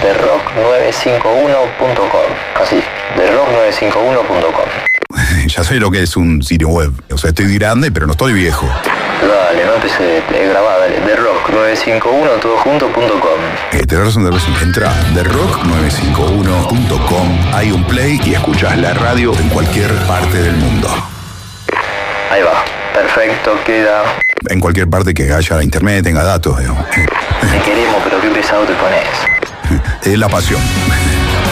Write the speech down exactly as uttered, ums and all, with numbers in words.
the rock nueve cinco uno punto com. Así, the rock nueve cinco uno punto com. Ya sé lo que es un sitio web. O sea, estoy grande, pero no estoy viejo. Dale, no empecé a grabar, dale. the rock nueve cinco uno todo junto punto com. Eh, tenés razón, tenés razón. Entra a the rock nueve cinco uno punto com. Hay un play y escuchás la radio en cualquier parte del mundo. Ahí va. Perfecto, queda. En cualquier parte que haya internet, tenga datos, digamos. Te queremos, pero qué pesado te pones. Es la pasión.